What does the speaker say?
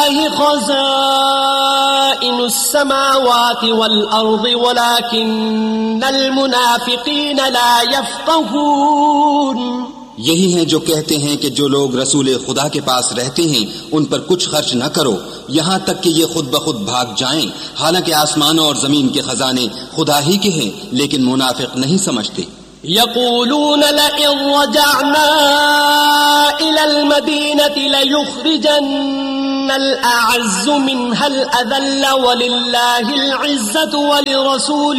लिल्लाहि ख़ज़ाइनुस समावाति वल अर्दि वलाकिन्नल मुनाफ़िक़ीन ला यफ़क़हून। यही हैं जो कहते हैं कि जो लोग रसूल खुदा के पास रहते हैं उन पर कुछ खर्च न करो, यहाँ तक कि ये खुद ब खुद भाग जाएं, हालांकि आसमानों और जमीन के खजाने खुदा ही के हैं, लेकिन मुनाफिक नहीं समझते। यक़ूलून लइन रजअना इलल मदीनति लयुख़रिजन्नल अअज़्ज़ु मिन्हल अज़ल्ल वलिल्लाहिल इज़्ज़तु वलिरसूलिही